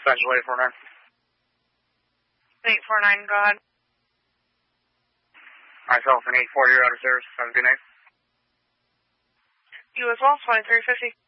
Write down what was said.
Essentially 849. 849, go ahead. Myself and 840, you're out of service. Have a good night. You as well, 2350.